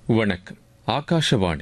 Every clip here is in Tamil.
வணக்கம். ஆகாஷவாணி.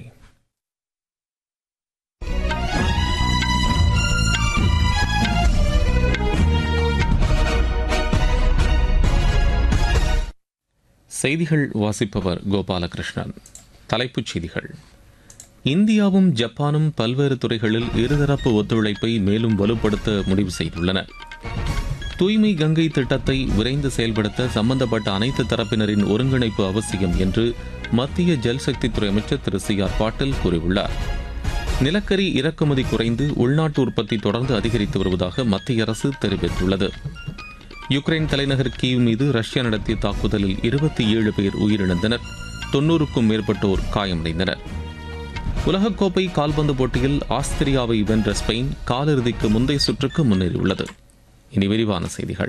செய்திகள் வாசிப்பவர் கோபாலகிருஷ்ணன். தலைப்புச் செய்திகள். இந்தியாவும் ஜப்பானும் பல்வேறு துறைகளில் இருதரப்பு ஒத்துழைப்பை மேலும் வலுப்படுத்த முடிவு செய்துள்ளன. தூய்மை கங்கை திட்டத்தை விரைந்து செயல்படுத்த சம்பந்தப்பட்ட அனைத்து தரப்பினரின் ஒருங்கிணைப்பு அவசியம் என்று மத்திய ஜல்சக்தித்துறை அமைச்சர் திரு சி.ஆர். பாட்டீல் கூறியுள்ளார். நிலக்கரி இறக்குமதி குறைந்து உள்நாட்டு உற்பத்தி தொடர்ந்து அதிகரித்து வருவதாக மத்திய அரசு தெரிவித்துள்ளது. யுக்ரைன் தலைநகர் கீவ் மீது ரஷ்யா நடத்திய தாக்குதலில் 27 பேர் உயிரிழந்தனர். 90க்கும் மேற்பட்டோர் காயமடைந்தனர். உலகக்கோப்பை கால்பந்து போட்டியில் ஆஸ்திரியாவை வென்ற ஸ்பெயின் காலிறுதிக்கு முந்தைய சுற்றுக்கு முன்னேறியுள்ளது. இனி விரிவான செய்திகள்.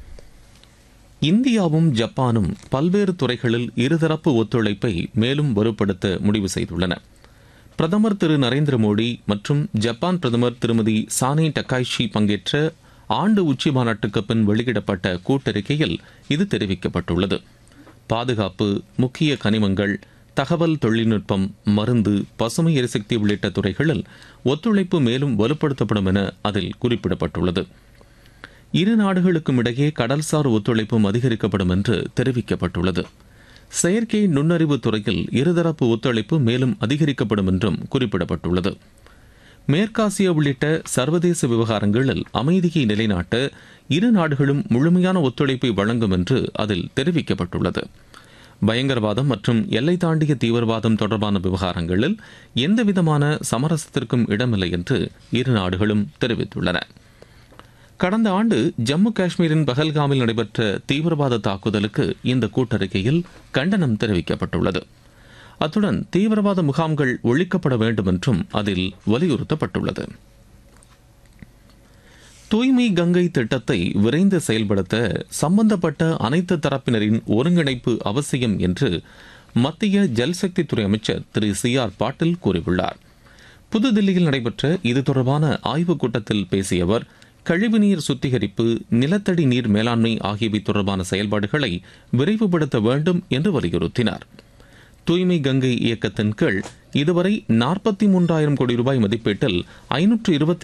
இந்தியாவும் ஜப்பானும் பல்வேறு துறைகளில் இருதரப்பு ஒத்துழைப்பை மேலும் வலுப்படுத்த முடிவு செய்துள்ளன. பிரதமர் திரு நரேந்திர மோடி மற்றும் ஜப்பான் பிரதமர் திருமதி சானே டக்காய்ஷி பங்கேற்ற ஆண்டு உச்சி மாநாட்டுக்கு பின் வெளியிடப்பட்ட கூட்டறிக்கையில் இது தெரிவிக்கப்பட்டுள்ளது. பாதுகாப்பு, முக்கிய கனிமங்கள், தகவல் தொழில்நுட்பம், மருந்து, பசுமை எரிசக்தி உள்ளிட்ட துறைகளில் ஒத்துழைப்பு மேலும் வலுப்படுத்தப்படும் என அதில் குறிப்பிடப்பட்டுள்ளது. இரு நாடுகளுக்கும் இடையே கடல்சார் ஒத்துழைப்பும் அதிகரிக்கப்படும் என்று தெரிவிக்கப்பட்டுள்ளது. செயற்கை நுண்ணறிவு துறையில் இருதரப்பு ஒத்துழைப்பு மேலும் அதிகரிக்கப்படும் என்றும் குறிப்பிடப்பட்டுள்ளது. மேற்காசிய உள்ளிட்ட சர்வதேச விவகாரங்களில் அமைதியை நிலைநாட்ட இரு நாடுகளும் முழுமையான ஒத்துழைப்பை வழங்கும் என்று அதில் தெரிவிக்கப்பட்டுள்ளது. பயங்கரவாதம் மற்றும் எல்லை தாண்டிய தீவிரவாதம் தொடர்பான விவகாரங்களில் எந்தவிதமான சமரசத்திற்கும் இடமில்லை என்று இரு நாடுகளும் தெரிவித்துள்ளன. கடந்த ஆண்டு ஜம்மு காஷ்மீரின் பஹல்காமில் நடைபெற்ற தீவிரவாத தாக்குதலுக்கு இந்த கூட்டறிக்கையில் கண்டனம் தெரிவிக்கப்பட்டுள்ளது. அத்துடன் தீவிரவாத முகாம்கள் ஒழிக்கப்பட வேண்டும் என்றும் அதில் வலியுறுத்தப்பட்டுள்ளது. தூய்மை கங்கை திட்டத்தை விரைந்து செயல்படுத்த சம்பந்தப்பட்ட அனைத்து தரப்பினரின் ஒருங்கிணைப்பு அவசியம் என்று மத்திய ஜல்சக்தித்துறை அமைச்சர் திரு சி.ஆர். பாட்டீல் கூறியுள்ளார். புதுதில்லியில் நடைபெற்ற இது தொடர்பான ஆய்வுக் கூட்டத்தில் பேசிய அவர், கழிவுநீர் சுத்திகரிப்பு, நிலத்தடி நீர் மேலாண்மை ஆகியவை தொடர்பான செயல்பாடுகளை விரைவுபடுத்த வேண்டும் என்று வலியுறுத்தினார். தூய்மை கங்கை இயக்கத்தின் கீழ் இதுவரை 43,000 கோடி ரூபாய் மதிப்பீட்டில் 520